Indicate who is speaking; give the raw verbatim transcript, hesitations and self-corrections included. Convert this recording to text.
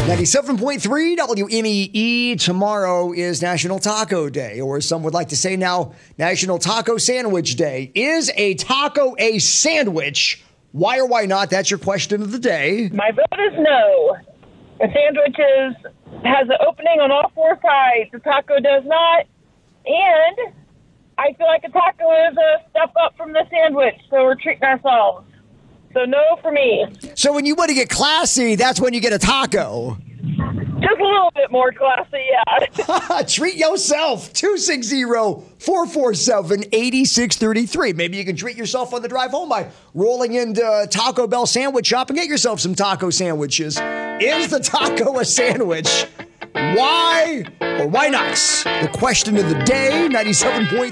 Speaker 1: ninety-seven point three W M E E. Tomorrow is National Taco Day, or some would like to say now, National Taco Sandwich Day. Is a taco a sandwich? Why or why not? That's your question of the day.
Speaker 2: My vote is no. A sandwich is, has an opening on all four sides. A taco does not. And I feel like a taco is a step up from the sandwich, so we're treating ourselves. So no for me.
Speaker 1: So when you want to get classy, that's when you get a taco.
Speaker 2: Just a little bit more classy, yeah.
Speaker 1: Treat yourself. two six zero, four four seven, eight six three three. Maybe you can treat yourself on the drive home by rolling into Taco Bell Sandwich Shop and get yourself some taco sandwiches. Is the taco a sandwich? Why or why not? The question of the day, ninety-seven point three